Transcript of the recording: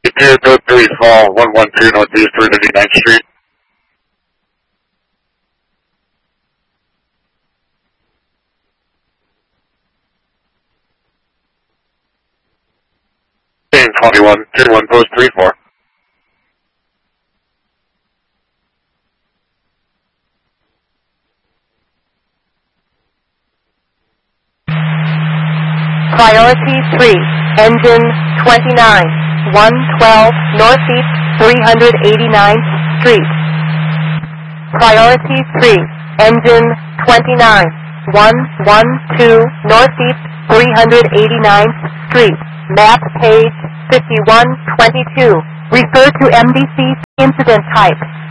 203 Fall 112 Northeast 359th Street. Team 21, 21 Post 34. Priority 3, engine 29, 112 Northeast 389th Street. Priority 3, engine 29, 112 Northeast 389th Street. Map page 5122. Refer to MDC incident type.